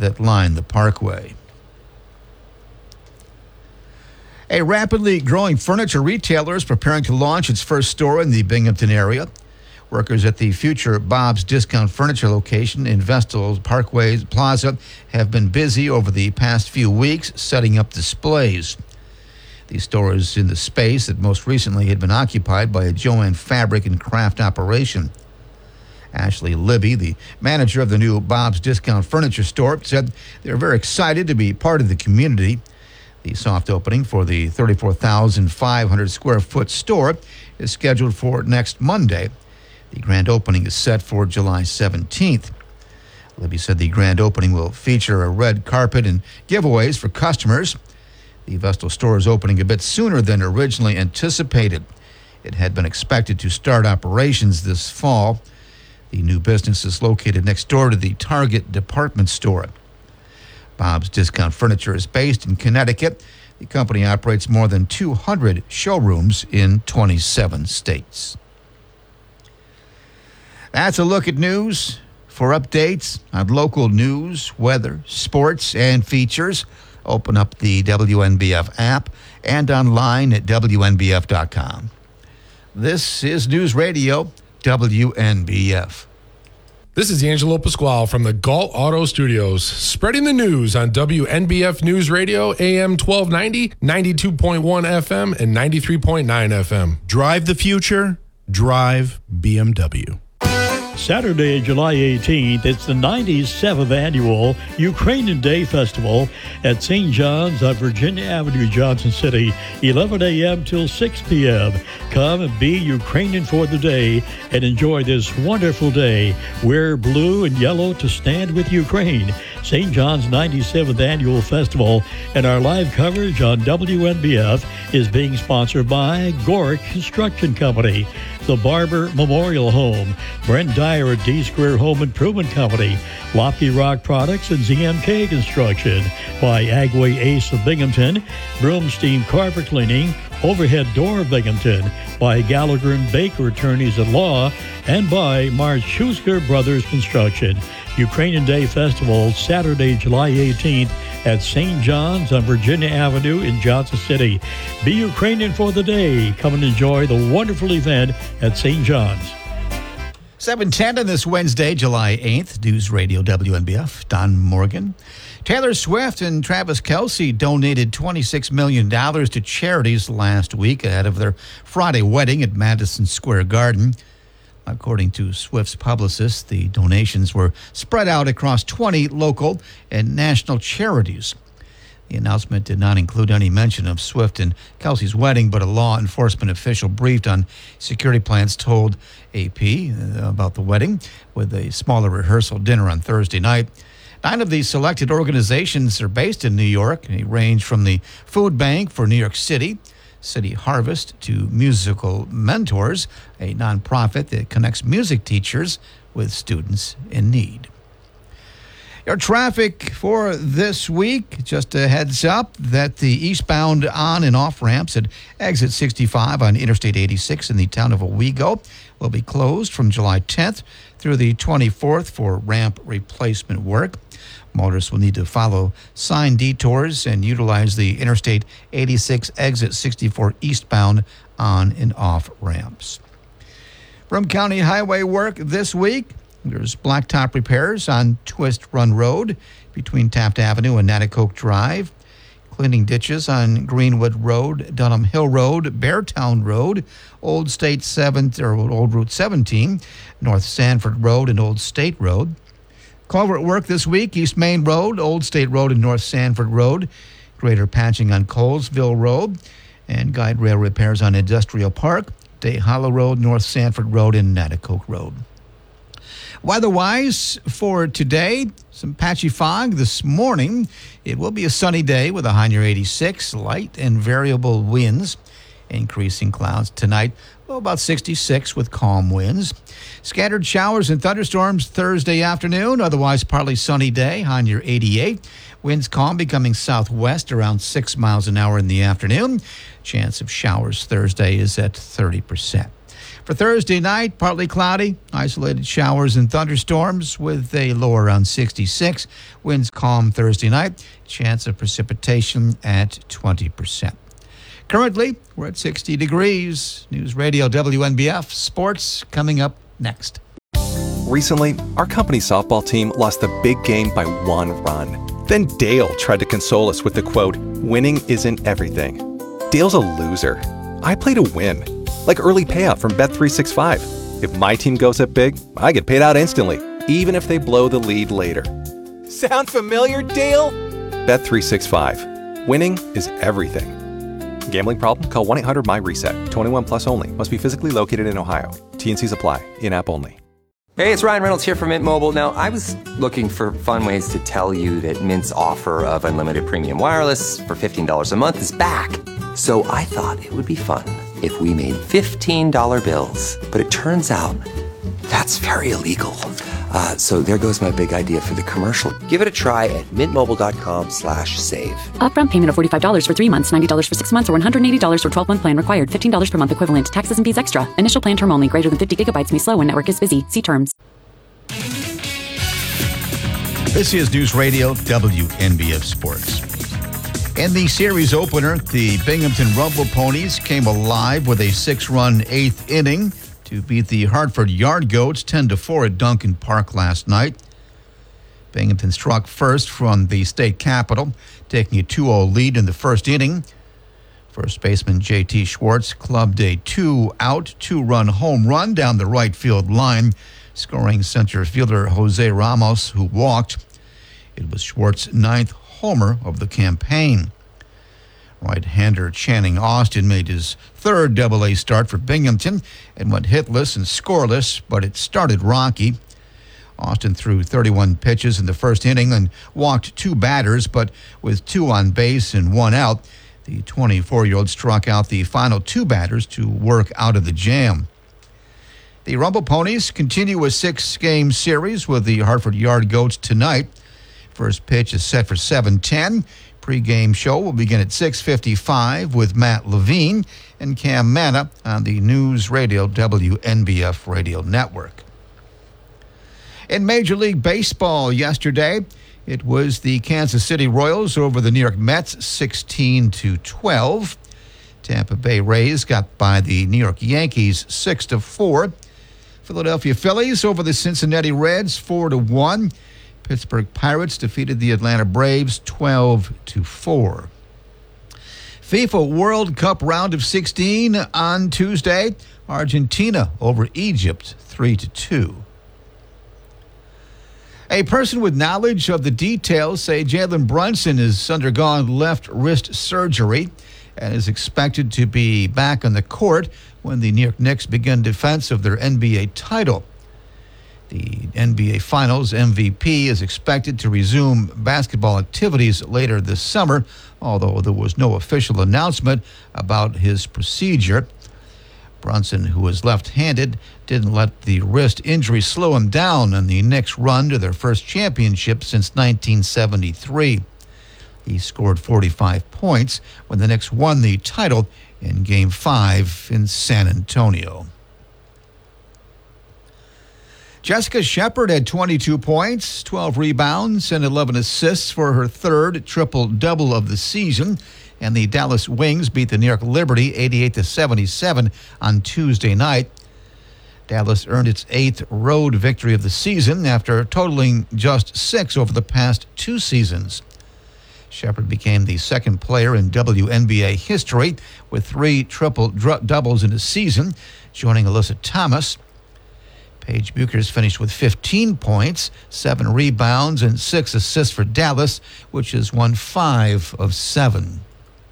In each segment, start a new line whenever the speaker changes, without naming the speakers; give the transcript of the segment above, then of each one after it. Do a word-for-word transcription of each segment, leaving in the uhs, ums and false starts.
that line the parkway. A rapidly growing furniture retailer is preparing to launch its first store in the Binghamton area. Workers at the future Bob's Discount Furniture location in Vestal Parkway Plaza have been busy over the past few weeks setting up displays. The store is in the space that most recently had been occupied by a Jo-Ann Fabric and Craft operation. Ashley Libby, the manager of the new Bob's Discount Furniture store, said they're very excited to be part of the community. The soft opening for the thirty-four thousand five hundred square foot store is scheduled for next Monday. The grand opening is set for July seventeenth. Libby said the grand opening will feature a red carpet and giveaways for customers. The Vestal store is opening a bit sooner than originally anticipated. It had been expected to start operations this fall. The new business is located next door to the Target department store. Bob's Discount Furniture is based in Connecticut. The company operates more than two hundred showrooms in twenty-seven states. That's a look at news. For updates on local news, weather, sports, and features, open up the W N B F app and online at W N B F dot com. This is News Radio W N B F.
This is Angelo Pasquale from the Galt Auto Studios, spreading the news on W N B F News Radio, A M twelve ninety, ninety-two point one F M, and ninety-three point nine F M.
Drive the future, drive B M W.
Saturday, July eighteenth, it's the ninety-seventh Annual Ukrainian Day Festival at Saint John's on Virginia Avenue, Johnson City, eleven a.m. till six p.m. Come and be Ukrainian for the day and enjoy this wonderful day. Wear blue and yellow to stand with Ukraine. Saint John's ninety-seventh Annual Festival and our live coverage on W N B F is being sponsored by Gorick Construction Company, the Barber Memorial Home, Brent Dyer at D-Square Home Improvement Company, Lofty Rock Products, and Z M K Construction, by Agway Ace of Binghamton, Broomstein Carpet Cleaning, Overhead Door of Binghamton, by Gallagher and Baker Attorneys at Law, and by March Schusker Brothers Construction. Ukrainian Day Festival, Saturday, July eighteenth at Saint John's on Virginia Avenue in Johnson City. Be Ukrainian for the day. Come and enjoy the wonderful event at Saint John's.
seven ten on this Wednesday, July eighth, News Radio W N B F, Don Morgan. Taylor Swift and Travis Kelce donated twenty-six million dollars to charities last week ahead of their Friday wedding at Madison Square Garden. According to Swift's publicist, the donations were spread out across twenty local and national charities. The announcement did not include any mention of Swift and Kelce's wedding, but a law enforcement official briefed on security plans told A P about the wedding with a smaller rehearsal dinner on Thursday night. Nine of these selected organizations are based in New York. They range from the Food Bank for New York City, City Harvest, to Musical Mentors, a nonprofit that connects music teachers with students in need. Your traffic for this week, just a heads up that the eastbound on and off ramps at exit sixty-five on Interstate eighty-six in the town of Owego will be closed from July tenth through the twenty-fourth for ramp replacement work. Motorists will need to follow sign detours and utilize the Interstate eighty-six exit sixty-four eastbound on and off ramps. From County Highway work this week, there's blacktop repairs on Twist Run Road between Taft Avenue and Natticoke Drive, cleaning ditches on Greenwood Road, Dunham Hill Road, Beartown Road, Old State seventh or Old Route seventeen, North Sanford Road and Old State Road. Culvert work this week, East Main Road, Old State Road and North Sanford Road, greater patching on Colesville Road, and guide rail repairs on Industrial Park, Day Hollow Road, North Sanford Road, and Natticoke Road. Weather-wise for today, some patchy fog this morning. It will be a sunny day with a high near eighty-six, light and variable winds. Increasing clouds tonight, well, about sixty-six with calm winds. Scattered showers and thunderstorms Thursday afternoon, otherwise partly sunny day, high near eighty-eight. Winds calm, becoming southwest around six miles an hour in the afternoon. Chance of showers Thursday is at thirty percent. For Thursday night, partly cloudy, isolated showers and thunderstorms with a low around sixty-six. Winds calm Thursday night. Chance of precipitation at twenty percent. Currently, we're at sixty degrees. News Radio W N B F Sports coming up next.
Recently, our company's softball team lost the big game by one run. Then Dale tried to console us with the quote, "Winning isn't everything." Dale's a loser. I play to win. Like early payout from Bet three sixty-five. If my team goes up big, I get paid out instantly, even if they blow the lead later. Sound familiar, Dale? Bet three sixty-five. Winning is everything. Gambling problem? Call one eight hundred M Y reset. twenty-one plus only. Must be physically located in Ohio. T and Cs apply. In-app only.
Hey, it's Ryan Reynolds here from Mint Mobile. Now, I was looking for fun ways to tell you that Mint's offer of unlimited premium wireless for fifteen dollars a month is back. So I thought it would be fun if we made fifteen dollar bills. But it turns out that's very illegal. Uh, so there goes my big idea for the commercial. Give it a try at mintmobile.com slash save.
Upfront payment of forty-five dollars for three months, ninety dollars for six months, or one hundred eighty dollars for twelve-month plan required. fifteen dollars per month equivalent. Taxes and fees extra. Initial plan term only. Greater than fifty gigabytes may slow when network is busy. See terms.
This is News Radio W N B F Sports. In the series opener, the Binghamton Rumble Ponies came alive with a six-run eighth inning to beat the Hartford Yard Goats ten to four at Duncan Park last night. Binghamton struck first from the state capitol, taking a two oh lead in the first inning. First baseman J T Schwartz clubbed a two-out, two-run home run down the right field line, scoring center fielder Jose Ramos, who walked. It was Schwartz's ninth homer of the campaign. Right-hander Channing Austin made his third double-A start for Binghamton and went hitless and scoreless, but it started rocky. Austin threw thirty-one pitches in the first inning and walked two batters, but with two on base and one out, the twenty-four-year-old struck out the final two batters to work out of the jam. The Rumble Ponies continue a six-game series with the Hartford Yard Goats tonight. First pitch is set for seven ten. Pre-game show will begin at six fifty-five with Matt Levine and Cam Manna on the News Radio W N B F Radio Network. In Major League Baseball yesterday, it was the Kansas City Royals over the New York Mets sixteen to twelve. Tampa Bay Rays got by the New York Yankees six to four. Philadelphia Phillies over the Cincinnati Reds four to one. Pittsburgh Pirates defeated the Atlanta Braves twelve to four. FIFA World Cup round of sixteen on Tuesday. Argentina over Egypt three to two. A person with knowledge of the details say Jalen Brunson has undergone left wrist surgery and is expected to be back on the court when the New York Knicks begin defense of their N B A title. The N B A Finals M V P is expected to resume basketball activities later this summer, although there was no official announcement about his procedure. Brunson, who is left-handed, didn't let the wrist injury slow him down on the Knicks' run to their first championship since nineteen seventy-three. He scored forty-five points when the Knicks won the title in Game five in San Antonio. Jessica Shepard had twenty-two points, twelve rebounds, and eleven assists for her third triple-double of the season. And the Dallas Wings beat the New York Liberty eighty-eight to seventy-seven on Tuesday night. Dallas earned its eighth road victory of the season after totaling just six over the past two seasons. Shepard became the second player in W N B A history with three triple-doubles in a season, joining Alyssa Thomas. Paige Buchers finished with fifteen points, seven rebounds, and six assists for Dallas, which has won five of seven.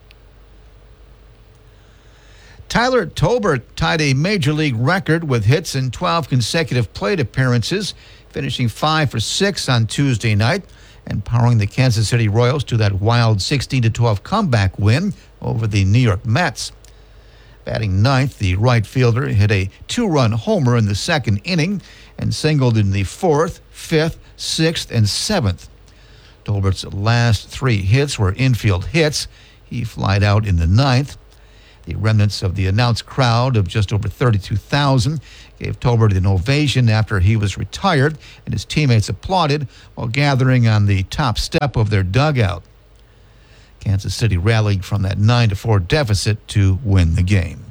Tyler Tolbert tied a Major League record with hits in twelve consecutive plate appearances, finishing five for six on Tuesday night and powering the Kansas City Royals to that wild sixteen to twelve comeback win over the New York Mets. Batting ninth, the right fielder hit a two-run homer in the second inning and singled in the fourth, fifth, sixth, and seventh. Tolbert's last three hits were infield hits. He flied out in the ninth. The remnants of the announced crowd of just over thirty-two thousand gave Tolbert an ovation after he was retired, and his teammates applauded while gathering on the top step of their dugout. Kansas City rallied from that nine to four deficit to win the game.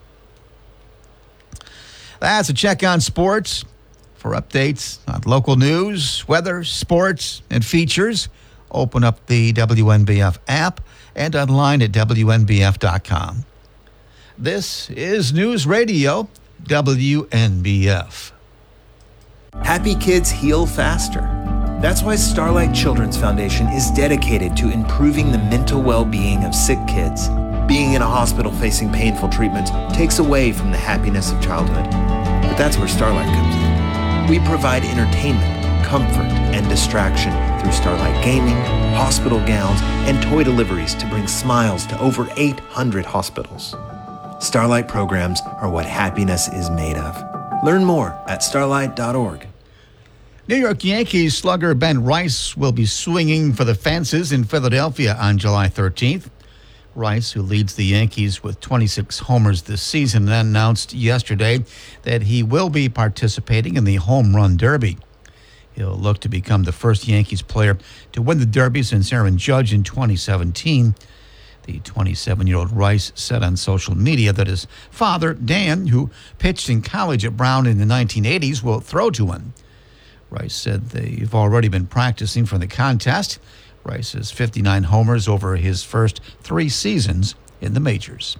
That's a check on sports. For updates on local news, weather, sports, and features, open up the W N B F app and online at W N B F dot com. This is News Radio W N B F.
Happy kids heal faster. That's why Starlight Children's Foundation is dedicated to improving the mental well-being of sick kids. Being in a hospital facing painful treatment takes away from the happiness of childhood. But that's where Starlight comes in. We provide entertainment, comfort, and distraction through Starlight gaming, hospital gowns, and toy deliveries to bring smiles to over eight hundred hospitals. Starlight programs are what happiness is made of. Learn more at starlight dot org.
New York Yankees slugger Ben Rice will be swinging for the fences in Philadelphia on July thirteenth. Rice, who leads the Yankees with twenty-six homers this season, announced yesterday that he will be participating in the Home Run Derby. He'll look to become the first Yankees player to win the Derby since Aaron Judge in twenty seventeen. The twenty-seven-year-old Rice said on social media that his father, Dan, who pitched in college at Brown in the nineteen eighties, will throw to him. Rice said they've already been practicing for the contest. Rice has fifty-nine homers over his first three seasons in the majors.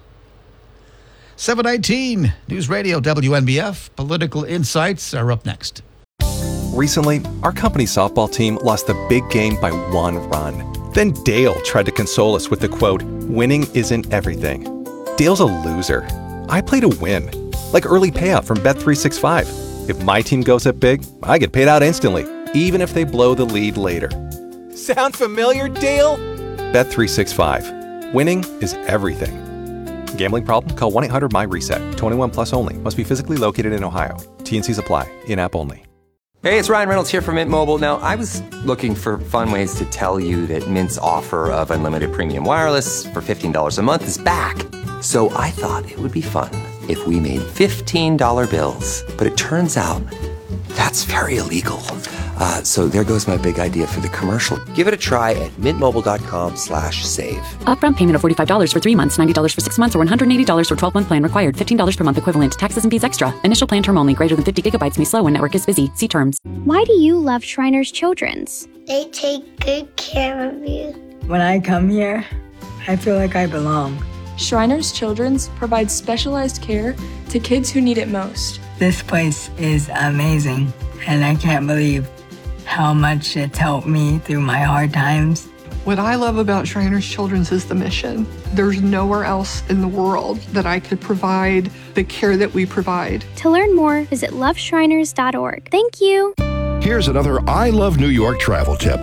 seven nineteen News Radio W N B F. Political insights are up next.
Recently, our company softball team lost the big game by one run. Then Dale tried to console us with the quote, "Winning isn't everything." Dale's a loser. I play to win, like early payout from Bet three sixty-five. If my team goes up big, I get paid out instantly, even if they blow the lead later.
Sound familiar, Dale?
Bet three sixty-five. Winning is everything. Gambling problem? Call one eight hundred M Y reset. twenty-one plus only. Must be physically located in Ohio. T N Cs apply. In-app only.
Hey, it's Ryan Reynolds here from Mint Mobile. Now, I was looking for fun ways to tell you that Mint's offer of unlimited premium wireless for fifteen dollars a month is back. So I thought it would be fun if we made fifteen dollar bills. But it turns out that's very illegal. Uh, so there goes my big idea for the commercial. Give it a try at mintmobile.com slash save.
Upfront payment of forty-five dollars for three months, ninety dollars for six months, or one hundred eighty dollars for twelve-month plan required. fifteen dollars per month equivalent. Taxes and fees extra. Initial plan term only. Greater than fifty gigabytes may slow when network is busy. See terms.
Why do you love Shriners Children's?
They take good care of you.
When I come here, I feel like I belong.
Shriners Children's provides specialized care to kids who need it most.
This place is amazing, and I can't believe how much it's helped me through my hard times.
What I love about Shriners Children's is the mission. There's nowhere else in the world that I could provide the care that we provide.
To learn more, visit love shriners dot org. Thank you.
Here's another I Love New York travel tip.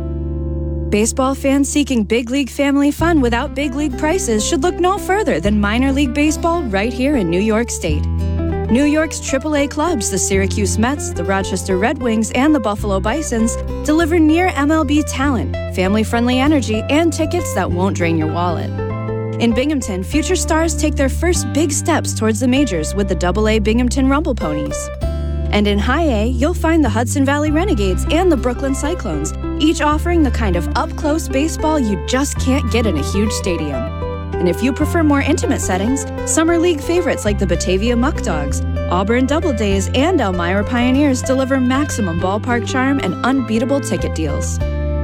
Baseball fans seeking big league family fun without big league prices should look no further than minor league baseball right here in New York State. New York's triple A clubs, the Syracuse Mets, the Rochester Red Wings, and the Buffalo Bisons, deliver near M L B talent, family-friendly energy, and tickets that won't drain your wallet. In Binghamton, future stars take their first big steps towards the majors with the double A Binghamton Rumble Ponies. And in High A, you'll find the Hudson Valley Renegades and the Brooklyn Cyclones, each offering the kind of up-close baseball you just can't get in a huge stadium. And if you prefer more intimate settings, Summer League favorites like the Batavia Muck Dogs, Auburn Doubledays, and Elmira Pioneers deliver maximum ballpark charm and unbeatable ticket deals.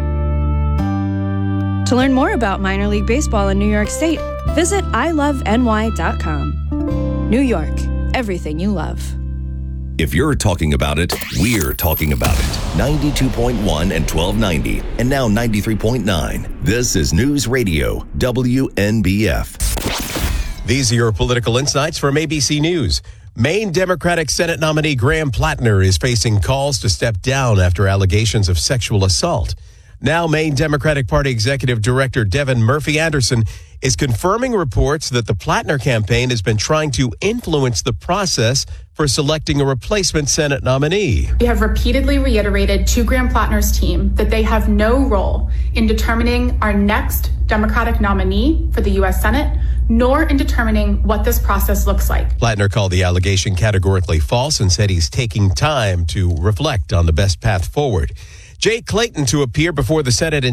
To learn more about minor league baseball in New York State, visit i love n y dot com. New York, everything you love.
If you're talking about it, we're talking about it. ninety-two point one and twelve ninety, and now ninety-three point nine. This is News Radio W N B F.
These are your political insights from A B C News. Maine Democratic Senate nominee Graham Plattner is facing calls to step down after allegations of sexual assault. Now, Maine Democratic Party Executive Director Devin Murphy Anderson is confirming reports that the Plattner campaign has been trying to influence the process for selecting a replacement Senate nominee.
We have repeatedly reiterated to Graham Plattner's team that they have no role in determining our next Democratic nominee for the U S Senate, nor in determining what this process looks like.
Plattner called the allegation categorically false and said he's taking time to reflect on the best path forward. Jay Clayton to appear before the Senate in